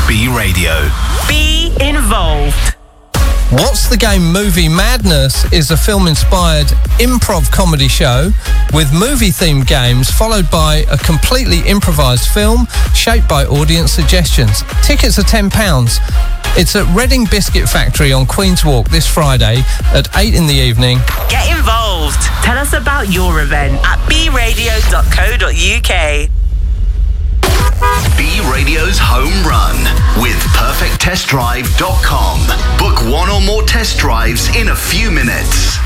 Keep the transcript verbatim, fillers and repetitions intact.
B Radio. Be involved. What's the Game Movie Madness is a film-inspired improv comedy show with movie-themed games followed by a completely improvised film shaped by audience suggestions. Tickets are ten pounds. It's at Reading Biscuit Factory on Queen's Walk this Friday at eight in the evening. Get involved. Tell us about your event at b radio dot co dot u k. B Radio's Home Run with perfect test drive dot com. Book one or more test drives in a few minutes.